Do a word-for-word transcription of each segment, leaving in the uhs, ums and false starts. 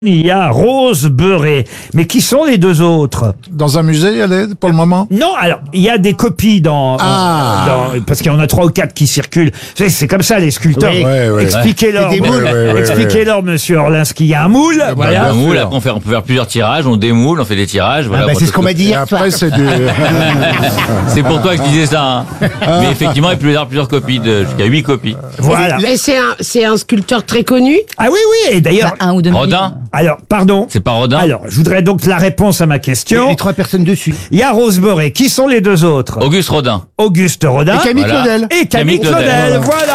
Il y a Rose Beurré. Mais qui sont les deux autres? Dans un musée, elle est, pour le moment? Non, alors, il y a des copies dans, Ah. dans- parce qu'il y en a trois ou quatre qui circulent. Vous savez, c'est comme ça, les sculpteurs. Oui. Ouais, ouais. Expliquez-leur, C'est des moules. euh, Ouais, ouais, expliquez-leur, monsieur Orlinski. Il y a un moule, bah, voilà. bien Un moule, sûr. après on, fait, on peut faire plusieurs tirages, on démoule, on fait des tirages. Voilà, Ah bah, c'est ce qu'on m'a dit Et hier soir. après, c'est du... C'est pour toi que je disais ça. Hein. Mais effectivement, il peut y avoir plusieurs copies, de- jusqu'à huit copies. Voilà. Et c'est un, c'est un sculpteur très connu. Ah oui, oui, et d'ailleurs, Bah, un ou deux Rodin, alors, pardon. c'est pas Rodin. Alors, je voudrais donc la réponse à ma question. Les trois personnes dessus. Il y a Rose Beurré. Qui sont les deux autres? Auguste Rodin. Auguste Rodin. Et Camille Voilà. Claudel. Et Camille Camille Claudel. Claudel, voilà.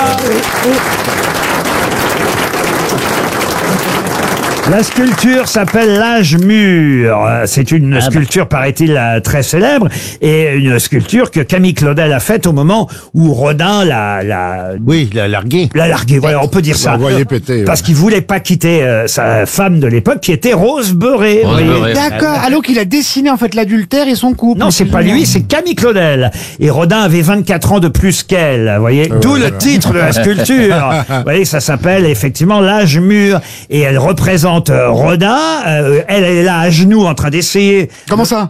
La sculpture s'appelle l'âge mûr. Euh, C'est une sculpture, paraît-il, euh, très célèbre, et une sculpture que Camille Claudel a faite au moment où Rodin l'a, l'a, Oui, la largué. l'a largué. Voilà, on peut dire ça. envoyé péter, ouais. Parce qu'il voulait pas quitter euh, sa femme de l'époque, qui était Rose Beurré. Rose vous voyez. Beurré. D'accord. Alors qu'il a dessiné en fait l'adultère et son couple. Non, c'est pas lui, c'est Camille Claudel. Et Rodin avait vingt-quatre ans de plus qu'elle, vous voyez. D'où le titre de la sculpture. Vous voyez, ça s'appelle effectivement l'âge mûr. Et elle représente euh, Rodin. Euh, elle est là à genoux en train d'essayer. Comment ça?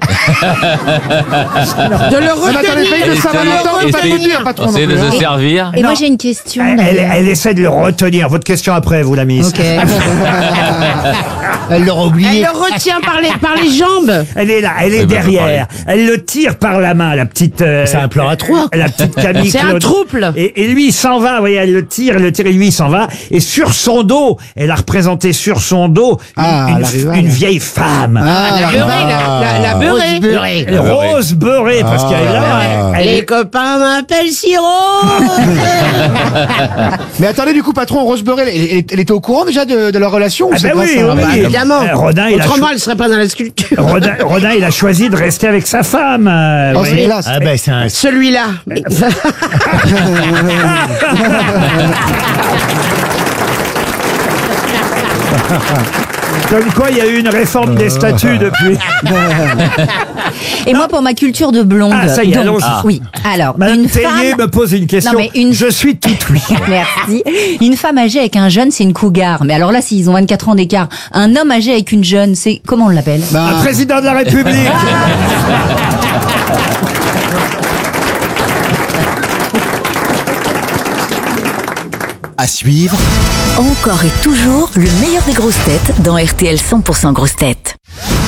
De le Ah, bah, attendez, retenir. paye de Saint-Valentin, Et pas c'est- de dire, patron. on essaie de non plus, se hein. servir. Et Non. moi j'ai une question. Elle, elle, d'ailleurs. elle essaie de le retenir. Votre question après, vous la mise. Ok. Elle l'aura Elle oublié. le retient par les, par les jambes. Elle est là, elle est Eh ben, derrière. Elle le tire par la main, la petite. euh, C'est un plan à trois. La petite Camille. C'est un Claudel. trouble. Et, et lui, il s'en va. Vous voyez, elle le tire, elle le tire, et lui, il s'en va. Et sur son dos, elle a représenté sur son dos une, Ah, une- la rivale. une vieille femme. Ah, La beurrée, la, la, la beurrée. beurrée. Elle Rose Beurré, parce qu'elle est là. Ah. Elle Les est- copains m'appellent Siro. Mais attendez, du coup, patron, Rose Beurré, elle, elle- elle était au courant déjà de, de leur relation ou Ah c'est ben grâce oui, à- oui, bah, oui. évidemment. Euh, Rodin, il a Autrement, cho- elle serait pas dans la sculpture. Rodin, Rodin, il a choisi de rester avec sa femme. euh, Oh, vous c'est voyez. classe. Ah ben c'est un... Celui-là. Comme quoi, il y a eu une réforme des statuts depuis. Et moi pour ma culture de blonde. Ah, ça y est, donc, allons-y. oui. Alors Madame une Tellier femme. me pose une question. Non, mais une- Je suis tout oui. Merci. Une femme âgée avec un jeune, c'est une cougar. Mais alors là, s'ils ont vingt-quatre ans d'écart, un homme âgé avec une jeune, c'est comment on l'appelle? Bah, Un président de la République. À suivre, Encore et toujours le meilleur des grosses têtes dans R T L cent pour cent grosses têtes.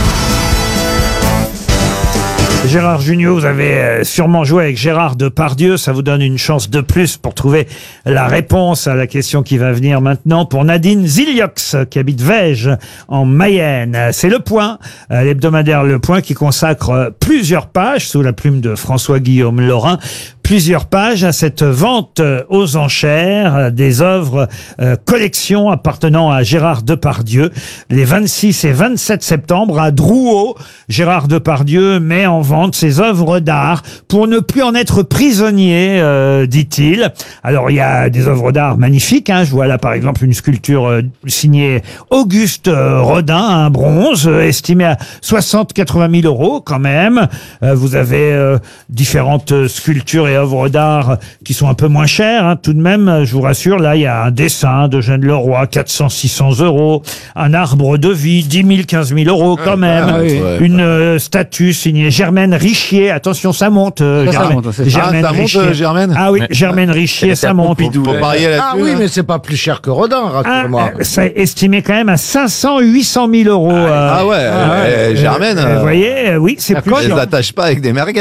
Gérard Jugnot, vous avez euh, sûrement joué avec Gérard Depardieu. Ça vous donne une chance de plus pour trouver la réponse à la question qui va venir maintenant pour Nadine Ziliox, qui habite Vège, en Mayenne. C'est Le Point, euh, l'hebdomadaire Le Point, qui consacre euh, plusieurs pages, sous la plume de François-Guillaume Laurin, plusieurs pages à cette vente euh, aux enchères euh, des œuvres euh, collections appartenant à Gérard Depardieu. Les vingt-six et vingt-sept septembre, à Drouot, Gérard Depardieu met en vente ses œuvres d'art pour ne plus en être prisonnier, euh, dit-il. Alors, il y a des œuvres d'art magnifiques. Hein. Je vois là, par exemple, une sculpture euh, signée Auguste euh, Rodin, un bronze, euh, estimé à soixante à quatre-vingt mille euros quand même. Euh, vous avez euh, différentes euh, sculptures et œuvres d'art qui sont un peu moins chères, hein, tout de même, je vous rassure. Là, il y a un dessin d'Eugène Leroy, quatre cents à six cents euros. Un arbre de vie, dix mille, quinze mille euros quand même. ah oui. Une euh, statue signée Germaine Richier. Attention, ça monte. euh, Ça, ça Germaine, monte, c'est- Germaine Ah, ça monte, Richier. euh, Germaine Ah oui, Germaine Richier, ça monte. Faut parier là-dessus. Ah oui, hein. mais c'est pas plus cher que Rodin, Ah, rassure-moi. euh, c'est estimé quand même à cinq cents à huit cent mille euros. euh, Ah ouais, euh, Germaine, euh, euh, vous voyez, euh, oui, c'est plus je cher. l'attache pas avec des merguez.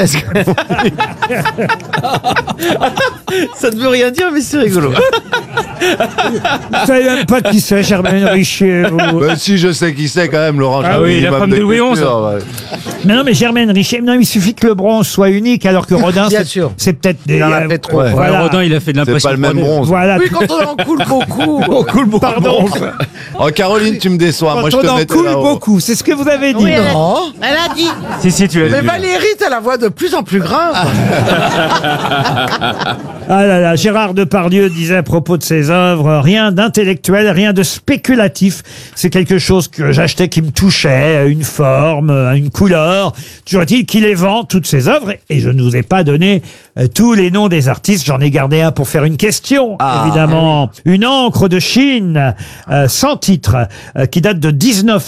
Ça ne veut rien dire, mais c'est rigolo. Vous savez même pas qui c'est, Germaine Richier. vous. Bah si, je sais qui c'est quand même, Laurent. Ah J'ai oui, un la minimum femme de Louis onze. culture, ouais. Mais non, mais Germaine Richier, non, il suffit que le bronze soit unique, alors que Rodin, Bien c'est, sûr. c'est peut-être des. Il en a euh, fait trop. Ouais. Voilà. Rodin, il a fait de C'est l'impression. pas le même bronze. Voilà. Oui, quand on en coule beaucoup. On coule beaucoup. Pardon. Oh Caroline, tu me déçois. Moi, je Quand te on en mettais coule là-haut. beaucoup, c'est ce que vous avez dit. Oui, elle, Non. elle a dit. Si, si, tu l'as Mais Valérie, t'as la voix de plus en plus grave. Ah là là, Gérard Depardieu disait à propos de ses œuvres, rien d'intellectuel, rien de spéculatif. C'est quelque chose que j'achetais qui me touchait, une forme, une couleur. Toujours est-il qu'il les vend, toutes ses œuvres, et je ne vous ai pas donné euh, tous les noms des artistes. J'en ai gardé un pour faire une question, évidemment. Une encre de Chine, euh, sans titre, euh, qui date de dix-neuf